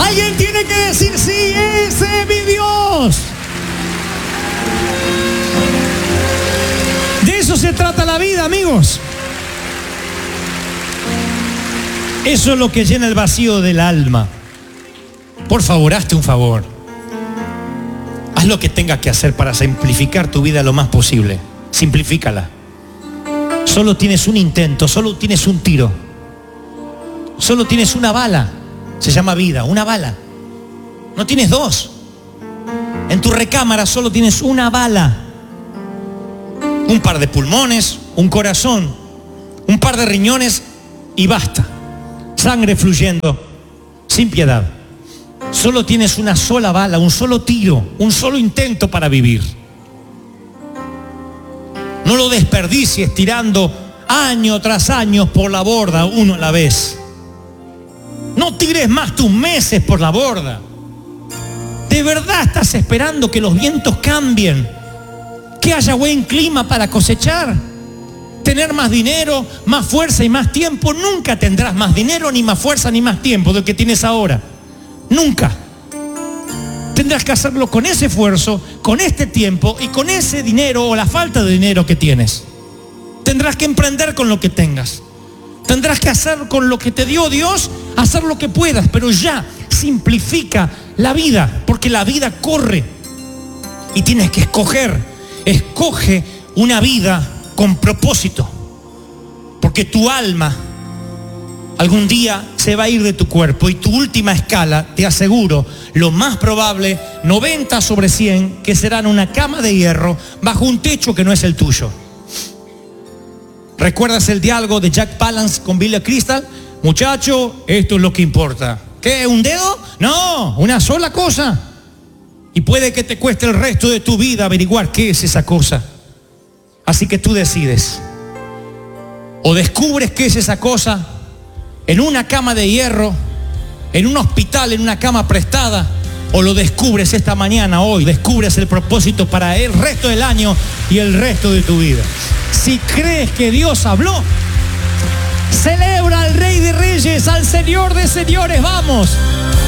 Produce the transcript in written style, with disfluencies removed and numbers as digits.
Alguien tiene que decir, sí, ese es mi Dios. De eso se trata la vida, amigos. Eso es lo que llena el vacío del alma. Por favor, hazte un favor. Haz lo que tengas que hacer para simplificar tu vida lo más posible. Simplifícala. Solo tienes un intento, solo tienes un tiro. Solo tienes una bala. Se llama vida, una bala. No tienes dos. En tu recámara solo tienes una bala. Un par de pulmones, un corazón, un par de riñones y basta. Sangre fluyendo, sin piedad. Solo tienes una sola bala, un solo tiro, un solo intento para vivir. No lo desperdicies tirando año tras año por la borda, uno a la vez. No tires más tus meses por la borda. ¿De verdad estás esperando que los vientos cambien? Que haya buen clima para cosechar. Tener más dinero, más fuerza y más tiempo. Nunca tendrás más dinero, ni más fuerza, ni más tiempo del que tienes ahora. Nunca. Tendrás que hacerlo con ese esfuerzo, con este tiempo y con ese dinero o la falta de dinero que tienes. Tendrás que emprender con lo que tengas. Tendrás que hacer con lo que te dio Dios, hacer lo que puedas, pero ya simplifica la vida, porque la vida corre y tienes que escoger. Escoge una vida con propósito, porque tu alma algún día se va a ir de tu cuerpo y tu última escala, te aseguro, lo más probable, 90/100, que será en una cama de hierro bajo un techo que no es el tuyo. ¿Recuerdas el diálogo de Jack Palance con Billy Crystal? Muchacho, esto es lo que importa. ¿Qué? ¿Un dedo? No, una sola cosa. Y puede que te cueste el resto de tu vida averiguar qué es esa cosa. Así que tú decides. O descubres qué es esa cosa en una cama de hierro, en un hospital, en una cama prestada, o lo descubres esta mañana, hoy, descubres el propósito para el resto del año y el resto de tu vida. Si crees que Dios habló, celebra al Rey de Reyes, al Señor de Señores, vamos.